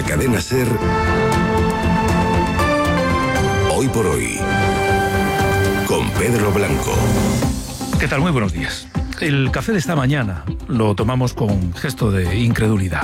Cadena SER, Hoy por Hoy, con Pedro Blanco. ¿Qué tal? Muy buenos días. El café de esta mañana lo tomamos con gesto de incredulidad.